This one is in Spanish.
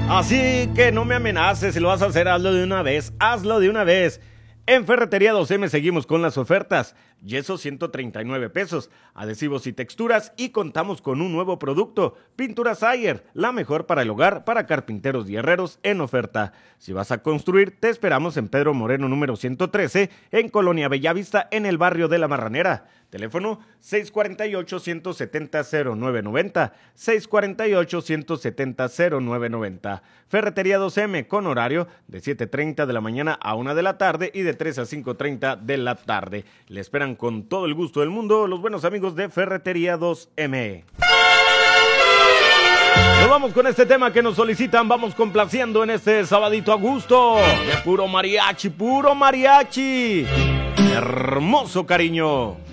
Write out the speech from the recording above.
Así que no me amenaces, si lo vas a hacer, hazlo de una vez, hazlo de una vez. En Ferretería 2M seguimos con las ofertas. Yeso 139 pesos, adhesivos y texturas, y contamos con un nuevo producto, Pintura Sayer, la mejor para el hogar, para carpinteros y herreros en oferta. Si vas a construir, te esperamos en Pedro Moreno número 113, en Colonia Bellavista, en el barrio de La Marranera. Teléfono 648-170-0990, 648-170-0990. Ferretería 2M con horario de 7:30 de la mañana a 1 de la tarde y de 3 a 5:30 de la tarde. Le esperan con todo el gusto del mundo los buenos amigos de Ferretería 2M. Nos vamos con este tema que nos solicitan, vamos complaciendo en este sabadito a gusto. De puro mariachi, puro mariachi. Hermoso cariño.